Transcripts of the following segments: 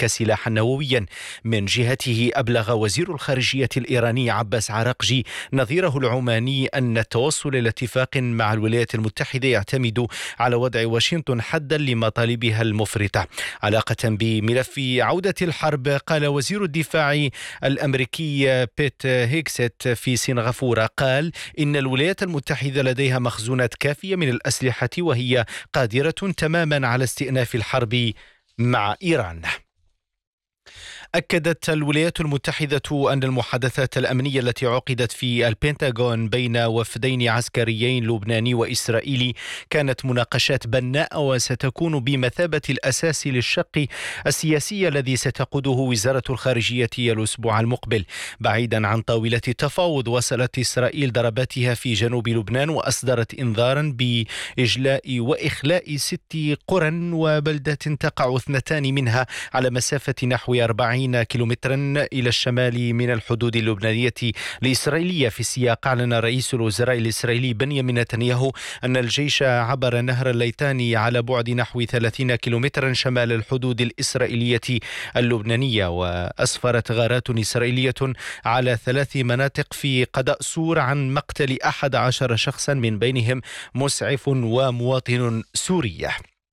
تمتلك سلاحا نوويا. من جهته أبلغ وزير الخارجية الإيراني عباس عراقجي نظيره العماني أن التوصل إلى اتفاق مع الولايات المتحدة يعتمد على وضع واشنطن حدا لمطالبها المفرطة. علاقة بملف عودة الحرب، قال وزير الدفاع الأمريكي بيت هيكست في سنغافورة، قال إن الولايات المتحدة لديها مخزونات كافية من الأسلحة وهي قادرة تماما على استئناف الحرب مع إيران. أكدت الولايات المتحدة أن المحادثات الأمنية التي عقدت في البنتاغون بين وفدين عسكريين لبناني وإسرائيلي كانت مناقشات بناءة وستكون بمثابة الأساس للشق السياسي الذي ستقوده وزارة الخارجية الأسبوع المقبل. بعيدا عن طاولة التفاوض، وصلت إسرائيل ضرباتها في جنوب لبنان وأصدرت إنذارا بإجلاء وإخلاء 6 قرى وبلدة تقع 2 منها على مسافة نحو 40 كيلومترا إلى الشمال من الحدود اللبنانية الإسرائيلية. في السياق، أعلن رئيس الوزراء الإسرائيلي بنيامين نتنياهو أن الجيش عبر نهر الليتاني على بعد نحو 30 كيلومترا شمال الحدود الإسرائيلية اللبنانية. وأسفرت غارات إسرائيلية على 3 مناطق في قضاء سور عن مقتل 11 شخصا، من بينهم مسعف ومواطن سوري.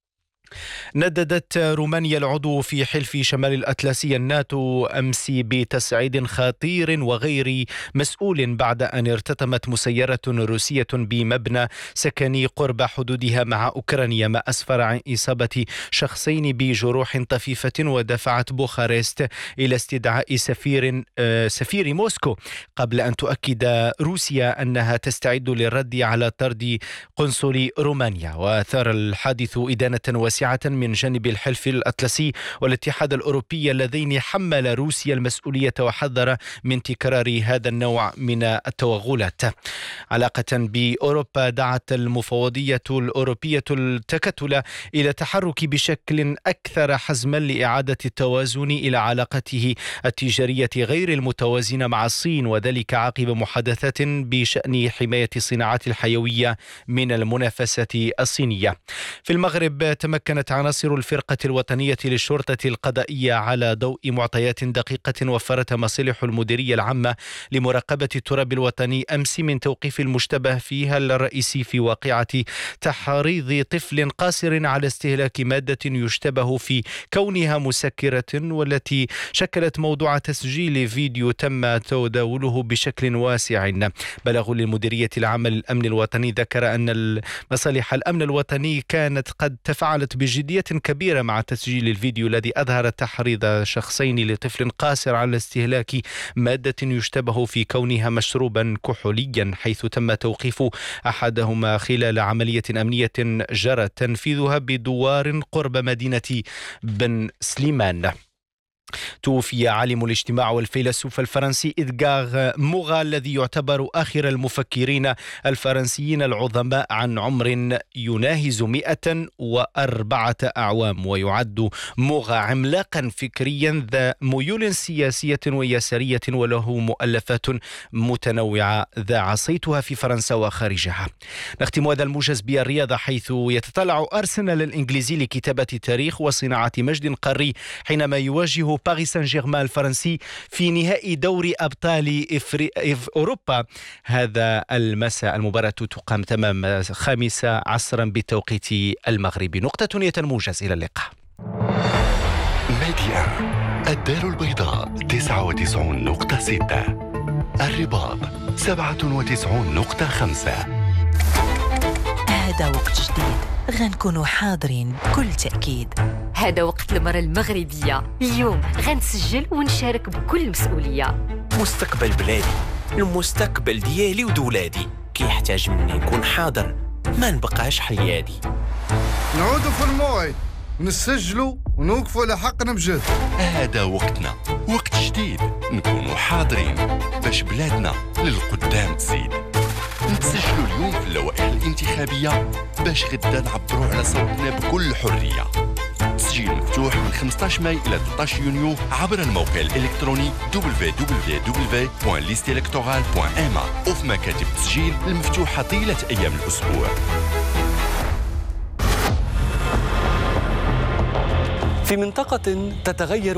نددت رومانيا العضو في حلف شمال الأطلسي الناتو أمس بتصعيد خطير وغير مسؤول بعد أن ارتطمت مسيرة روسية بمبنى سكني قرب حدودها مع أوكرانيا، ما أسفر عن إصابة شخصين بجروح طفيفة ودفعت بوخارست إلى استدعاء سفير موسكو، قبل أن تؤكد روسيا أنها تستعد للرد على طرد قنصل رومانيا. وأثار الحادث إدانة واسعة من جانب الحلف الأطلسي والاتحاد الأوروبي اللذين حمل روسيا المسؤولية وحذر من تكرار هذا النوع من التوغلات. علاقة بأوروبا، دعت المفوضية الأوروبية التكتل إلى تحرك بشكل أكثر حزما لإعادة التوازن إلى علاقته التجارية غير المتوازنة مع الصين، وذلك عقب محادثات بشأن حماية الصناعات الحيوية من المنافسة الصينية. في المغرب، تمكنت عناصر الفرقة الوطنية للشرطة القضائية على ضوء معطيات دقيقة وفرتها مصالح المديرية العامة لمراقبة التراب الوطني أمس من توقيف المشتبه فيها الرئيسي في واقعة تحريض طفل قاصر على استهلاك مادة يشتبه في كونها مسكرة، والتي شكلت موضوع تسجيل فيديو تم تداوله بشكل واسع. بلغ للمديرية العامة للأمن الوطني ذكر أن مصالح الأمن الوطني كانت قد تفاعلت بجدية كبيرة مع تسجيل الفيديو الذي أظهر تحريض شخصين لطفل قاصر على استهلاك مادة يشتبه في كونها مشروبا كحوليا، حيث تم توقيف أحدهما خلال عملية أمنية جرى تنفيذها بدوار قرب مدينة بن سليمان. توفي عالم الاجتماع والفيلسوف الفرنسي إدغار موغا الذي يعتبر آخر المفكرين الفرنسيين العظماء عن عمر يناهز 104 أعوام، ويعد موغا عملاقا فكريا ذا ميول سياسية ويسارية، وله مؤلفات متنوعة ذاع صيتها في فرنسا وخارجها. نختم هذا الموجز بالرياضة، حيث يتطلع أرسنال الإنجليزي لكتابة تاريخ وصناعة مجد قاري حينما يواجه باريس سان جيرمان الفرنسي في نهائي دوري أبطال أوروبا هذا المساء. المباراة تقام تمام 5 عصرا بالتوقيت المغربي. نقطة نهاية الموجز، إلى اللقاء. ميديا الدار البيضاء 99.6، الرباط 97.5. هذا وقت جديد، غنكونوا حاضرين بكل تأكيد. هذا وقت المرأة المغربية، اليوم غنسجل ونشارك بكل مسؤولية. مستقبل بلادي، المستقبل ديالي ودولادي كيحتاج مني نكون حاضر، ما نبقاش حيادي. نعودوا في الموعد، نسجلوا ونوقفوا لحقنا بجد. هذا وقتنا، وقت جديد، نكونوا حاضرين باش بلادنا للقدام تزيد. نتسجلوا اليوم في اللوائح الانتخابية باش غدا نعبروا على صوتنا بكل حرية. التسجيل مفتوح من 15 ماي إلى 13 يونيو عبر الموقع الإلكتروني www.listelectorale.ma وفي مكاتب التسجيل المفتوحة طيلة أيام الأسبوع. في منطقة تتغير